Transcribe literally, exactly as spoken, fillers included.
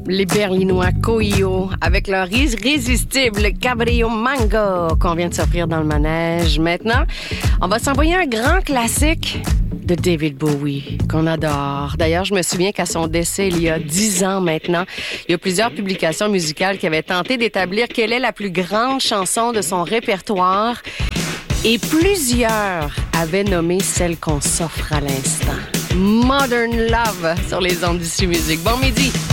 Les Berlinois Coio avec leur irrésistible Cabrio Mango qu'on vient de s'offrir dans le manège. Maintenant, on va s'envoyer un grand classique de David Bowie qu'on adore. D'ailleurs, je me souviens qu'à son décès, il y a dix ans maintenant, il y a plusieurs publications musicales qui avaient tenté d'établir quelle est la plus grande chanson de son répertoire et plusieurs avaient nommé celle qu'on s'offre à l'instant. Modern Love sur les ondes d'Ici Musique. Bon midi!